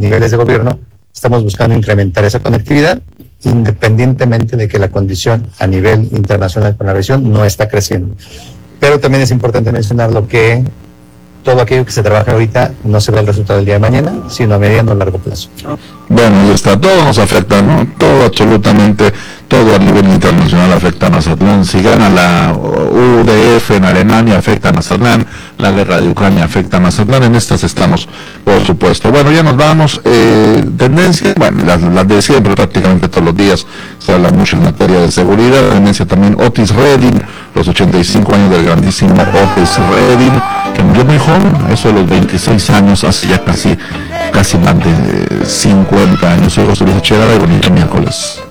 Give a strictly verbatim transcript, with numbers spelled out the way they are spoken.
niveles de gobierno, estamos buscando incrementar esa conectividad, independientemente de que la condición a nivel internacional con la aviación no está creciendo. Pero también es importante mencionar lo que todo aquello que se trabaja ahorita no se ve el resultado del día de mañana, sino a mediano o largo plazo. Bueno, ahí está, todo nos afecta, ¿no? Todo, absolutamente, todo a nivel internacional afecta a Mazatlán. Si gana la U D F en Alemania, afecta a Mazatlán, la guerra de Ucrania afecta a Mazatlán, en estas estamos, por supuesto. Bueno, ya nos vamos, eh, tendencia, bueno, las, las de siempre, prácticamente todos los días se habla mucho en materia de seguridad, tendencia también Otis Redding, los ochenta y cinco años del grandísimo Otis Redding, que murió muy joven, eso de los veintiséis años, hace ya casi, casi más de cincuenta años. Soy José Luis Echeverría y bonito miércoles.